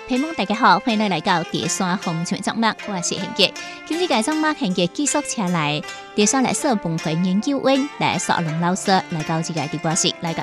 朋友们大家好，欢迎来到第三风吹节目，我是贤杰。今日介节目贤杰继续请来第三历史文化研究院来索龙老师来到这个直播室来到